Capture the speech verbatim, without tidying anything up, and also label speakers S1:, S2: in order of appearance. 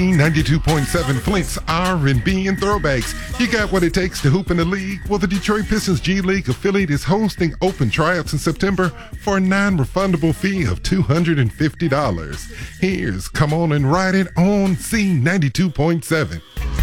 S1: ninety-two point seven Flint's R and B and throwbacks. You got what it takes to hoop in the league? Well, the Detroit Pistons G League affiliate is hosting open tryouts in September for a non-refundable fee of two hundred fifty dollars. Here's Come On and Ride It on Z ninety-two point seven.